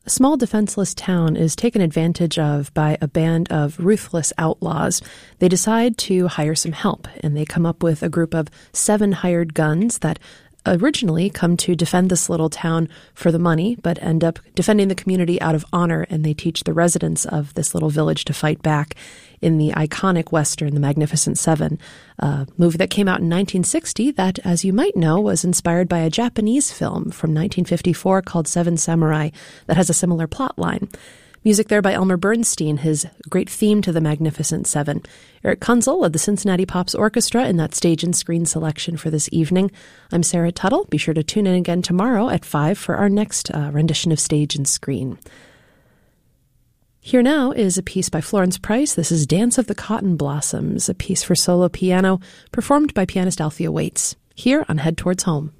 A small defenseless town is taken advantage of by a band of ruthless outlaws. They decide to hire some help, and they come up with a group of 7 hired guns that originally come to defend this little town for the money, but end up defending the community out of honor, and they teach the residents of this little village to fight back in the iconic Western, The Magnificent Seven, a movie that came out in 1960 that, as you might know, was inspired by a Japanese film from 1954 called Seven Samurai that has a similar plot line. Music there by Elmer Bernstein, his great theme to The Magnificent Seven. Eric Kunzel of the Cincinnati Pops Orchestra in that stage and screen selection for this evening. I'm Sarah Tuttle. Be sure to tune in again tomorrow at 5 for our next rendition of Stage and Screen. Here now is a piece by Florence Price. This is Dance of the Cotton Blossoms, a piece for solo piano performed by pianist Althea Waits, here on Head Towards Home.